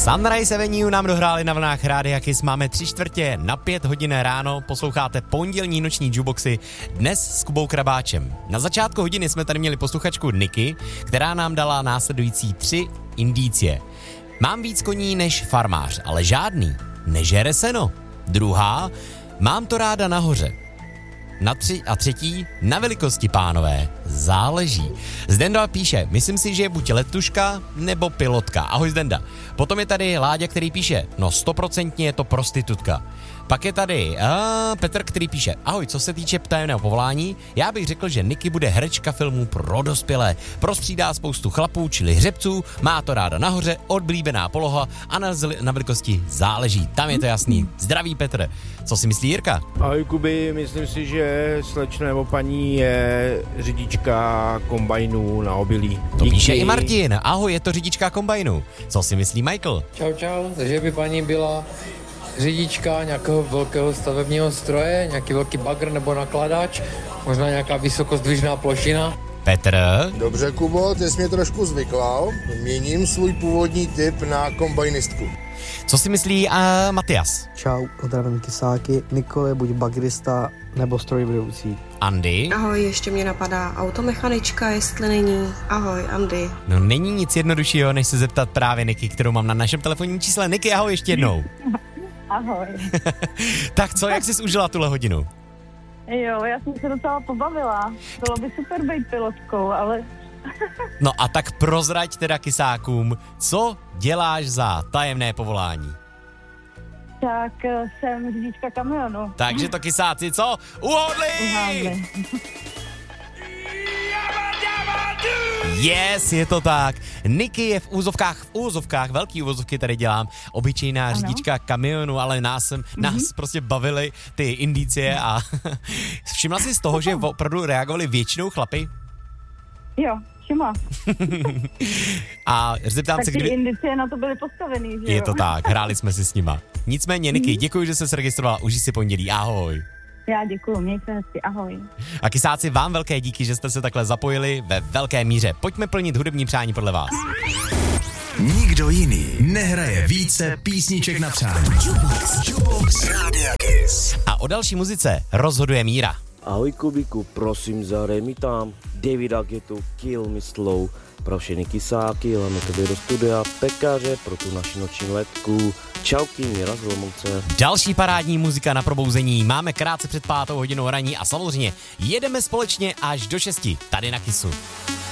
Sunrise Avenue nám dohráli na vlnách Rádia Kiss. Máme 3:45 ráno, posloucháte pondělní noční jukeboxy dnes s Kubou Krabáčem. Na začátku hodiny jsme tady měli posluchačku Niky, která nám dala následující 3 indicie. Mám víc koní než farmář, ale žádný nežere seno. Druhá, mám to ráda nahoře. A třetí, na velikosti, pánové, záleží. Zdenda píše, myslím si, že je buď letuška nebo pilotka. Ahoj Zdenda. Potom je tady Láďa, který píše, no 100% je to prostitutka. Pak je tady Petr, který píše, ahoj, co se týče tajemného povolání, já bych řekl, že Niky bude herečka filmů pro dospělé. Prostřídá spoustu chlapů, čili hřebců, má to ráda nahoře, oblíbená poloha a na velikosti záleží. Tam je to jasný. Zdraví Petr. Co si myslí Jirka? Ahoj Kuby, myslím si, že slečna nebo paní je řidička kombajnu na obilí. To píše i Martin. Ahoj, je to řidička kombajnu. Co si myslí Michael? Čau, takže by paní byla řidička nějakého velkého stavebního stroje, nějaký velký bagr nebo nakladač, možná nějaká vysokozdvižná plošina. Petr? Dobře, Kubo, ty jsi mě trošku zvyklal. Měním svůj původní tip na kombajnistku. Co si myslí Matias? Čau, zdravím Kisáky. Nikol je buď bagrista nebo strojvedoucí. Andy? Ahoj, ještě mě napadá automechanička, jestli není. Ahoj, Andy. No není nic jednoduššího, než se zeptat právě Niky, kterou mám na našem telefonním čísle. Niky, ahoj ještě jednou. Ahoj. Tak co, jak jsi užila tuhle hodinu? Jo, já jsem se docela pobavila. Bylo by super být pilotkou, ale... No a tak prozrať teda Kisákům, co děláš za tajemné povolání? Tak jsem řidička kamionu. Takže to Kisáci, co? Uhodli! Yes, je to tak. Niky je v úzovkách, velký úvozovky tady dělám, obyčejná řidička kamionu, ale nás prostě bavily ty indicie a všimla jsi z toho, že opravdu reagovali většinou chlapy? Jo, všimla. A zeptám se, ty indicie na to byly postavený, že jo? Je to tak, hráli jsme si s nima. Nicméně, Niky, děkuji, že jsi se registrovala, užij si pondělí, ahoj. Já děkuju, mějte hezky, ahoj. A Kisáci, vám velké díky, že jste se takhle zapojili ve velké míře. Pojďme plnit hudební přání podle vás. Nikdo jiný nehraje více písniček na přání. Jukebox Rádia Kiss. A o další muzice rozhoduje Míra. Ahoj Kubíku, prosím zahraj mi tam Davida Guettu Kill Me Slow pro všechny Kisáky, hlavně tebe do studia, pekaře pro tu naši noční letku. Čauky, Míra z Olomouce. Další parádní muzika na probouzení. Máme krátce před 5. hodinou raní a samozřejmě jedeme společně až do 6 tady na Kissu.